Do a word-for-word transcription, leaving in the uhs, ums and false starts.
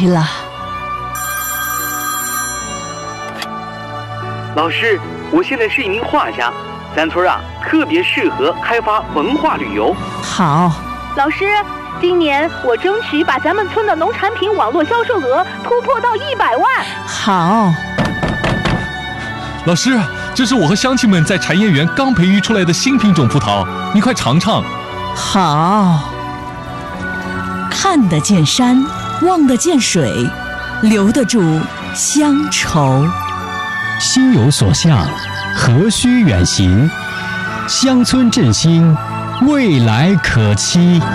了。 老师，我现在是一名画家，咱村啊特别适合开发文化旅游。 好， 老师，今年我争取把咱们村的农产品网络销售额突破到一百万。 好， 老师，这是我和乡亲们在产业园刚培育出来的新品种葡萄，你快尝尝。 好。看得见山，望得见水，留得住乡愁。 心有所向，何须远行？乡村振兴，未来可期。